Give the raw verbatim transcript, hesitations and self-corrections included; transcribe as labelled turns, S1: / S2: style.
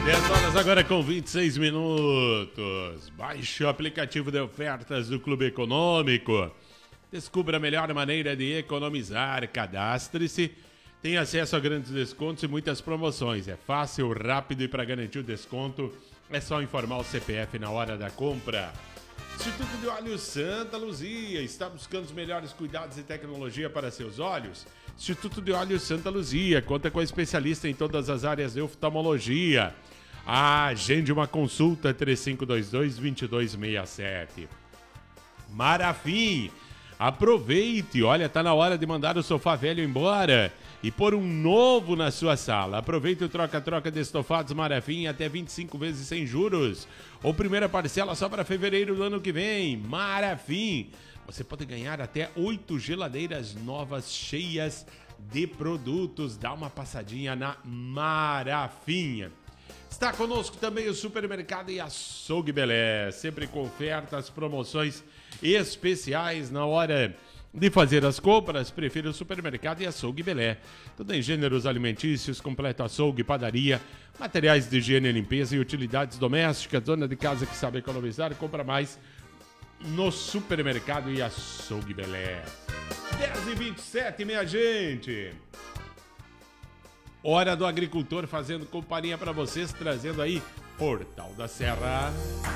S1: dez horas agora com vinte e seis minutos. Baixe o aplicativo de ofertas do Clube Econômico. Descubra a melhor maneira de economizar. Cadastre-se. Tem acesso a grandes descontos e muitas promoções. É fácil, rápido e para garantir o desconto é só informar o C P F na hora da compra. Instituto de Olhos Santa Luzia. Está buscando os melhores cuidados e tecnologia para seus olhos? Instituto de Olhos Santa Luzia conta com especialista em todas as áreas de oftalmologia. Agende uma consulta três cinco dois dois, dois dois seis sete. Marafim, aproveite, olha, tá na hora de mandar o sofá velho embora e pôr um novo na sua sala. Aproveite o troca-troca de estofados Marafim até vinte e cinco vezes sem juros. Ou primeira parcela só para fevereiro do ano que vem. Marafim, você pode ganhar até oito geladeiras novas cheias de produtos. Dá uma passadinha na Marafim. Está conosco também o Supermercado e Açougue Belé, sempre com ofertas, promoções especiais na hora de fazer as compras. Prefira o Supermercado e Açougue Belé. Tudo em gêneros alimentícios, completo açougue, padaria, materiais de higiene e limpeza e utilidades domésticas. Dona de casa que sabe economizar, compra mais no Supermercado e Açougue Belé. dez e vinte e sete, minha gente. Hora do agricultor fazendo companhia para vocês, trazendo aí Portal da Serra.